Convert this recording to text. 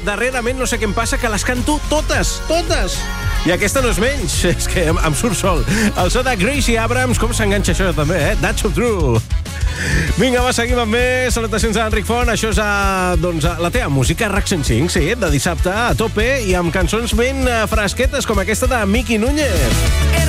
darrerament no sé què em passa, que les canto totes. I aquesta no és menys, és que em surt sol. El so de Gracie Abrams, com s'enganxa això també, That's so true. Vinga, va, seguim amb més. Salutacions a Enric Font. Això és la teva música RAC 105, sí, de dissabte a tope i amb cançons ben fresquetes com aquesta de Miki Núñez.